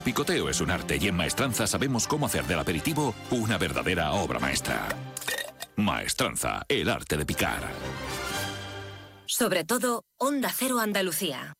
Picoteo es un arte y en Maestranza sabemos cómo hacer del aperitivo una verdadera obra maestra. Maestranza, el arte de picar. Sobre todo, Onda Cero Andalucía.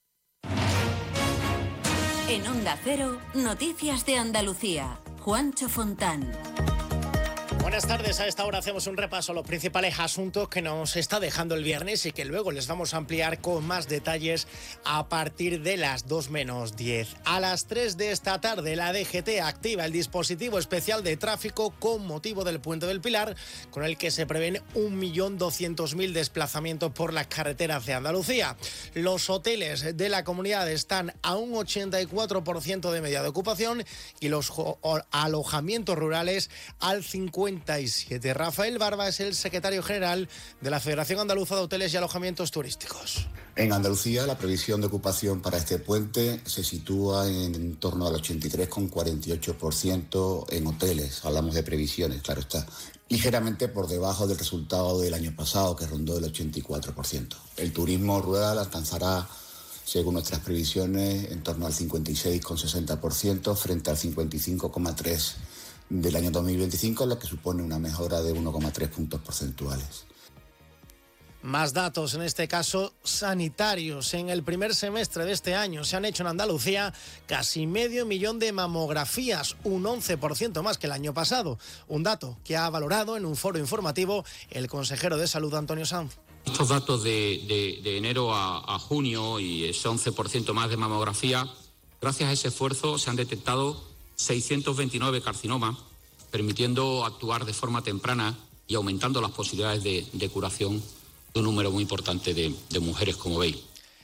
En Onda Cero, Noticias de Andalucía. Juancho Fontán. Buenas tardes, a esta hora hacemos un repaso a los principales asuntos que nos está dejando el viernes y que luego les vamos a ampliar con más detalles a partir de las 2:10. A las 3 de esta tarde la DGT activa el dispositivo especial de tráfico con motivo del Puente del Pilar, con el que se prevén 1.200.000 desplazamientos por las carreteras de Andalucía. Los hoteles de la comunidad están a un 84% de media de ocupación y los alojamientos rurales al 57%. Rafael Barba es el secretario general de la Federación Andaluza de Hoteles y Alojamientos Turísticos. En Andalucía la previsión de ocupación para este puente se sitúa en torno al 83,48% en hoteles. Hablamos de previsiones, claro está. Ligeramente por debajo del resultado del año pasado, que rondó el 84%. El turismo rural alcanzará, según nuestras previsiones, en torno al 56,60% frente al 55,3% del año 2025, lo que supone una mejora de 1,3 puntos porcentuales. Más datos, en este caso sanitarios. En el primer semestre de este año se han hecho en Andalucía casi 500.000 de mamografías, un 11% más que el año pasado. Un dato que ha valorado en un foro informativo el consejero de Salud, Antonio Sanz. Estos datos de enero a junio y ese 11% más de mamografía, gracias a ese esfuerzo se han detectado 629 carcinomas, permitiendo actuar de forma temprana y aumentando las posibilidades de curación de un número muy importante de mujeres, como veis.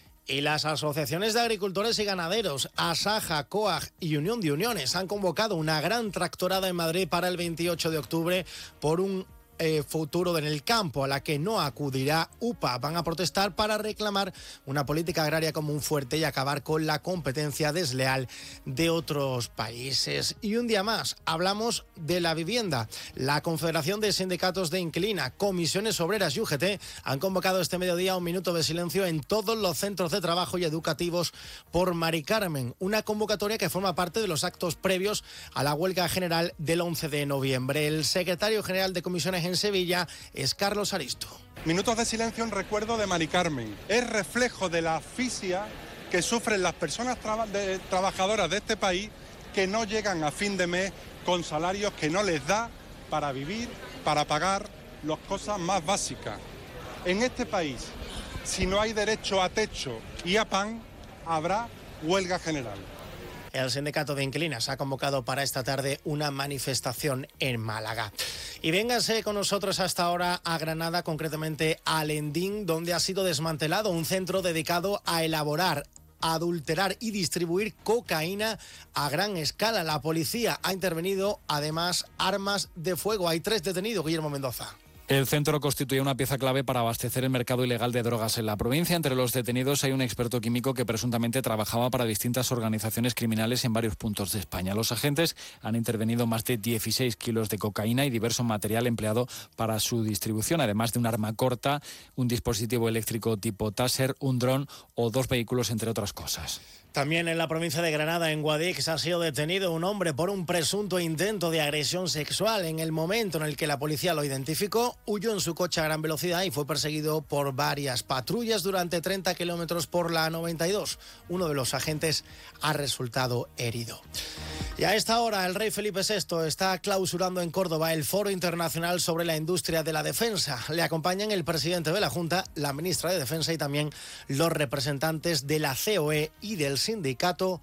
Y las asociaciones de agricultores y ganaderos, Asaja, COAG y Unión de Uniones, han convocado una gran tractorada en Madrid para el 28 de octubre por un futuro en el campo, a la que no acudirá UPA. Van a protestar para reclamar una política agraria común fuerte y acabar con la competencia desleal de otros países. Y un día más hablamos de la vivienda. La Confederación de Sindicatos de Inquilina, Comisiones Obreras y UGT han convocado este mediodía un minuto de silencio en todos los centros de trabajo y educativos por Mari Carmen, una convocatoria que forma parte de los actos previos a la huelga general del 11 de noviembre. El secretario general de Comisiones en Sevilla es Carlos Aristo. Minutos de silencio en recuerdo de Mari Carmen. Es reflejo de la asfixia que sufren las personas trabajadoras de este país, que no llegan a fin de mes con salarios que no les da para vivir, para pagar las cosas más básicas. En este país, si no hay derecho a techo y a pan, habrá huelga general. El sindicato de inquilinas ha convocado para esta tarde una manifestación en Málaga. Y véngase con nosotros hasta ahora a Granada, concretamente a Lendín, donde ha sido desmantelado un centro dedicado a elaborar, adulterar y distribuir cocaína a gran escala. La policía ha intervenido, además, armas de fuego. Hay 3 detenidos, Guillermo Mendoza. El centro constituye una pieza clave para abastecer el mercado ilegal de drogas en la provincia. Entre los detenidos hay un experto químico que presuntamente trabajaba para distintas organizaciones criminales en varios puntos de España. Los agentes han intervenido más de 16 kilos de cocaína y diverso material empleado para su distribución, además de un arma corta, un dispositivo eléctrico tipo Taser, un dron o 2 vehículos, entre otras cosas. También en la provincia de Granada, en Guadix, ha sido detenido un hombre por un presunto intento de agresión sexual. En el momento en el que la policía lo identificó, huyó en su coche a gran velocidad y fue perseguido por varias patrullas durante 30 kilómetros por la A92. Uno de los agentes ha resultado herido. Y a esta hora el rey Felipe VI está clausurando en Córdoba el Foro Internacional sobre la Industria de la Defensa. Le acompañan el presidente de la Junta, la ministra de Defensa y también los representantes de la COE y del sindicato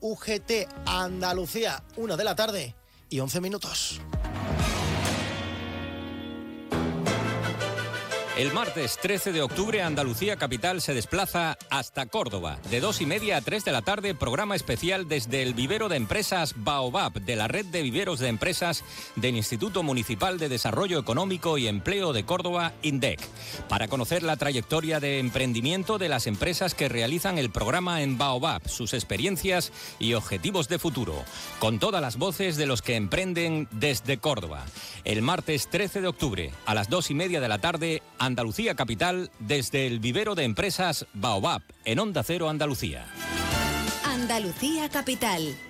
UGT. Andalucía, 1 de la tarde y 11 minutos. El martes 13 de octubre, Andalucía Capital se desplaza hasta Córdoba. De 2:30 a 3 de la tarde, programa especial desde el vivero de empresas Baobab, de la red de viveros de empresas del Instituto Municipal de Desarrollo Económico y Empleo de Córdoba, INDEC, para conocer la trayectoria de emprendimiento de las empresas que realizan el programa en Baobab, sus experiencias y objetivos de futuro, con todas las voces de los que emprenden desde Córdoba. El martes 13 de octubre, a las 2:30 de la tarde, Andalucía Capital, desde el vivero de empresas Baobab, en Onda Cero Andalucía. Andalucía Capital,